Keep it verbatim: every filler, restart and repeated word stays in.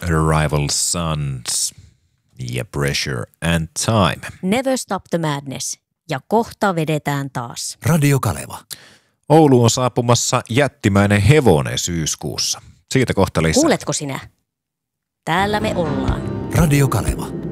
Rival Sons ja Pressure and Time. Never Stop the Madness. Ja kohta vedetään taas. Radio Kaleva. Oulu on saapumassa jättimäinen hevonen syyskuussa. Siitä kohta lisää. Kuuletko sinä? Täällä me ollaan. Radio Kaleva.